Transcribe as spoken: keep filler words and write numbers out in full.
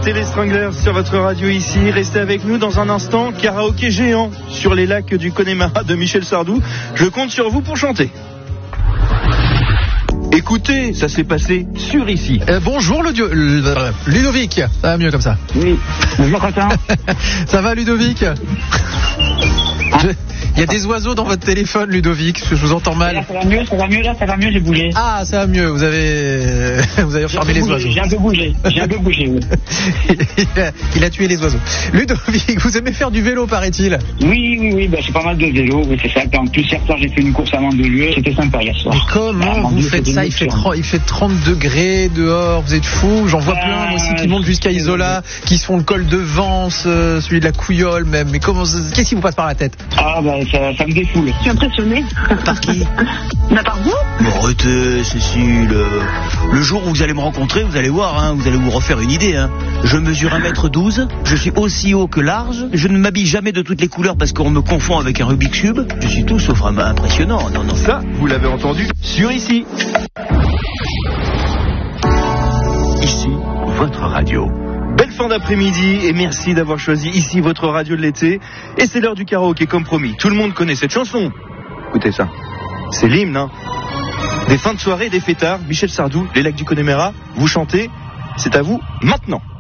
écoutez les Stranglers sur votre radio ici. Restez avec nous dans un instant. Karaoké géant sur les lacs du Connemara de Michel Sardou. Je compte sur vous pour chanter. Écoutez, ça s'est passé sur ici. Euh, bonjour Ludio... euh, Ludovic, ça va mieux comme ça. Oui, bonjour Quentin. Ça va Ludovic? Je... Il y a des oiseaux dans votre téléphone, Ludovic, je vous entends mal. Là, ça va mieux, ça va mieux, là, ça va mieux, j'ai bougé. Ah, ça va mieux, vous avez, vous avez fermé les bougé, oiseaux. J'ai un peu bougé, j'ai un peu bougé, oui. il, a, il a tué les oiseaux. Ludovic, vous aimez faire du vélo, paraît-il? Oui, oui, oui, bah, c'est pas mal de vélo, oui, c'est ça. En plus, hier soir, j'ai fait une course avant de lieu, c'était sympa hier soir. Mais comment ah, vous Dieu, faites ça? Il fait, trente, il fait trente degrés dehors, vous êtes fous. J'en vois euh, plein, moi aussi, qui montent jusqu'à Isola, qui se font le col de Vence, euh, celui de la Couillole même. Mais comment, qu'est-ce qui vous passe par la tête? Ah, bah, ça, ça me défoule. Je suis impressionnée. Par qui? Bah, par vous. Bon, arrêtez, Cécile. Le jour où vous allez me rencontrer, vous allez voir, hein, vous allez vous refaire une idée. Hein. Je mesure un mètre douze, je suis aussi haut que large, je ne m'habille jamais de toutes les couleurs parce qu'on me confond avec un Rubik's Cube. Je suis tout sauf impressionnant. Non, non. Ça, vous l'avez entendu sur ici. Ici, votre radio. Belle fin d'après-midi et merci d'avoir choisi ici votre radio de l'été. Et c'est l'heure du karaoké comme promis. Tout le monde connaît cette chanson. Écoutez ça. C'est l'hymne, hein. Des fins de soirée, des fêtards, Michel Sardou, les lacs du Connemara. Vous chantez. C'est à vous maintenant.